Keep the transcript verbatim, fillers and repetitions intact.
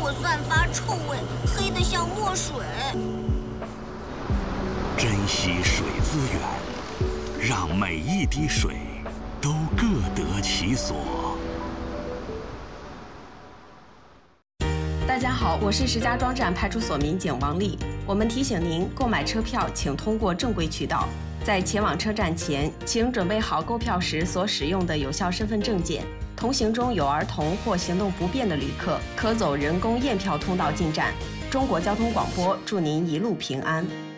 我散发臭味，黑得像墨水。 珍惜水资源，让每一滴水都各得其所。 大家好，我是石家庄站派出所民警王丽。我们提醒您，购买车票请通过正规渠道。在前往车站前，请准备好购票时所使用的有效身份证件。同行中有儿童或行动不便的旅客，可走人工验票通道进站。中国交通广播祝您一路平安。